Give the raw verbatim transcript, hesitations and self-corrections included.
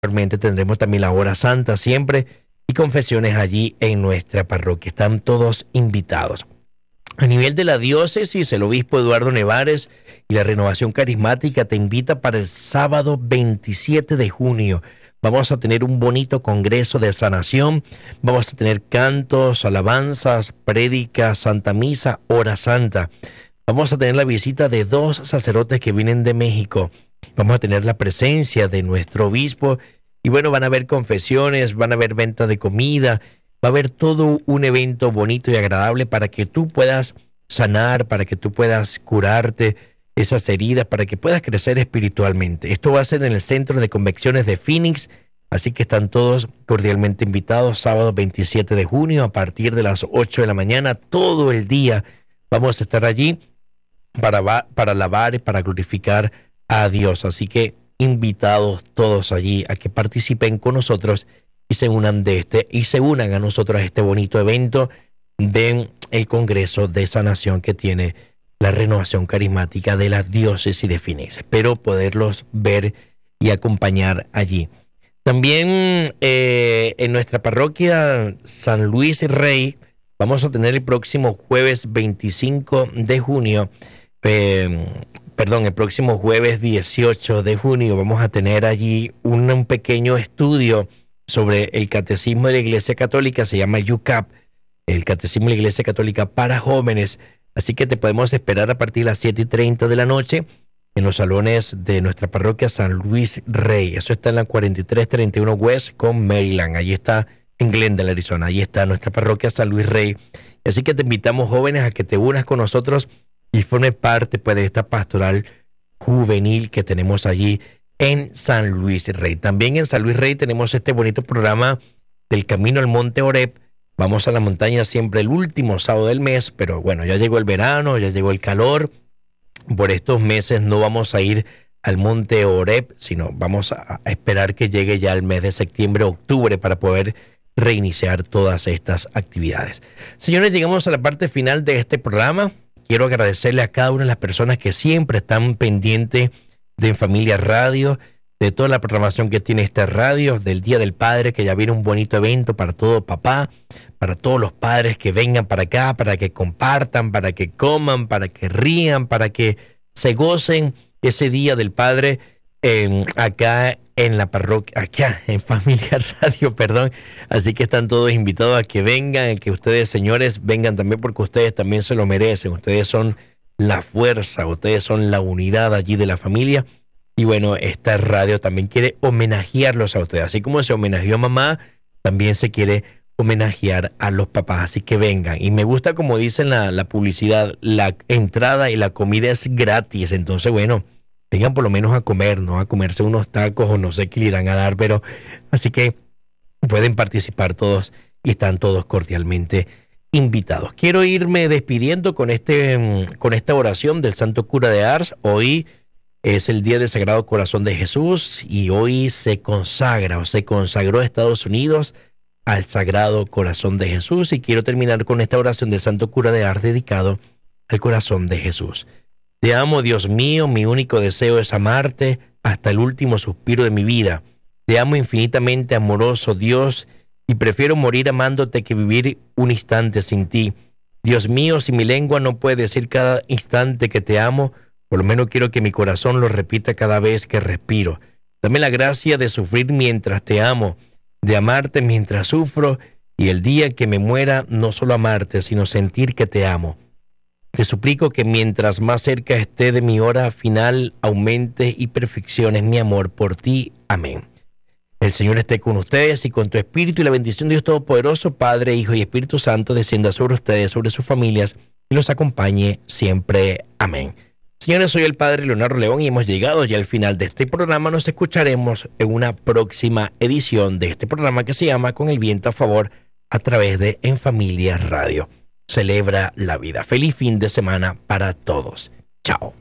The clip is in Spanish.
Posteriormente tendremos también la hora santa siempre y confesiones allí en nuestra parroquia. Están todos invitados. A nivel de la diócesis, el obispo Eduardo Nevares y la Renovación Carismática te invita para el sábado veintisiete de junio. Vamos a tener un bonito congreso de sanación. Vamos a tener cantos, alabanzas, prédicas, Santa Misa, hora santa. Vamos a tener la visita de dos sacerdotes que vienen de México. Vamos a tener la presencia de nuestro obispo. Y bueno, van a haber confesiones, van a haber venta de comida. Va a haber todo un evento bonito y agradable para que tú puedas sanar, para que tú puedas curarte esas heridas, para que puedas crecer espiritualmente. Esto va a ser en el Centro de Convenciones de Phoenix, así que están todos cordialmente invitados. Sábado veintisiete de junio a partir de las ocho de la mañana, todo el día vamos a estar allí para, para alabar y para glorificar a Dios. Así que invitados todos allí a que participen con nosotros y se unan de este y se unan a nosotros a este bonito evento del Congreso de Sanación que tiene la Renovación Carismática de la Diócesis de Phoenix. Espero poderlos ver y acompañar allí. También eh, en nuestra parroquia San Luis Rey vamos a tener el próximo jueves veinticinco de junio, eh, perdón, el próximo jueves dieciocho de junio vamos a tener allí un, un pequeño estudio sobre el Catecismo de la Iglesia Católica. Se llama U C A P, el Catecismo de la Iglesia Católica para jóvenes. Así que te podemos esperar a partir de las siete y treinta de la noche en los salones de nuestra parroquia San Luis Rey. Eso está en la cuarenta y tres treinta y uno West con Maryland. Allí está en Glendale, Arizona. Allí está nuestra parroquia San Luis Rey. Así que te invitamos, jóvenes, a que te unas con nosotros y formes parte pues, de esta pastoral juvenil que tenemos allí en San Luis Rey. También en San Luis Rey tenemos este bonito programa del Camino al Monte Oreb. Vamos a la montaña siempre el último sábado del mes, pero bueno, ya llegó el verano, ya llegó el calor. Por estos meses no vamos a ir al Monte Oreb, sino vamos a, a esperar que llegue ya el mes de septiembre, octubre, para poder reiniciar todas estas actividades. Señores, llegamos a la parte final de este programa. Quiero agradecerle a cada una de las personas que siempre están pendientes de En Familia Radio, de toda la programación que tiene esta radio, del Día del Padre, que ya viene un bonito evento para todo papá, para todos los padres que vengan para acá, para que compartan, para que coman, para que rían, para que se gocen ese Día del Padre eh, acá en la parroquia, acá en Familia Radio, perdón. Así que están todos invitados a que vengan, a que ustedes, señores, vengan también porque ustedes también se lo merecen. Ustedes son la fuerza, ustedes son la unidad allí de la familia. Y bueno, esta radio también quiere homenajearlos a ustedes. Así como se homenajeó a mamá, también se quiere homenajear a los papás. Así que vengan. Y me gusta como dice la, la publicidad, la entrada y la comida es gratis. Entonces, bueno, vengan por lo menos a comer, ¿no? A comerse unos tacos o no sé qué le irán a dar. Pero así que pueden participar todos y están todos cordialmente invitados. Quiero irme despidiendo con, este, con esta oración del Santo Cura de Ars. Hoy es el Día del Sagrado Corazón de Jesús y hoy se consagra o se consagró Estados Unidos al Sagrado Corazón de Jesús. Y quiero terminar con esta oración del Santo Cura de Ars dedicado al Corazón de Jesús. Te amo, Dios mío, mi único deseo es amarte hasta el último suspiro de mi vida. Te amo infinitamente, amoroso Dios, y prefiero morir amándote que vivir un instante sin ti. Dios mío, si mi lengua no puede decir cada instante que te amo, por lo menos quiero que mi corazón lo repita cada vez que respiro. Dame la gracia de sufrir mientras te amo, de amarte mientras sufro, y el día que me muera no solo amarte, sino sentir que te amo. Te suplico que mientras más cerca esté de mi hora final, aumente y perfecciones mi amor por ti. Amén. El Señor esté con ustedes y con tu espíritu, y la bendición de Dios Todopoderoso, Padre, Hijo y Espíritu Santo, descienda sobre ustedes, sobre sus familias, y los acompañe siempre. Amén. Señores, soy el Padre Leonardo León y hemos llegado ya al final de este programa. Nos escucharemos en una próxima edición de este programa que se llama Con el Viento a Favor a través de En Familia Radio. Celebra la vida. Feliz fin de semana para todos. Chao.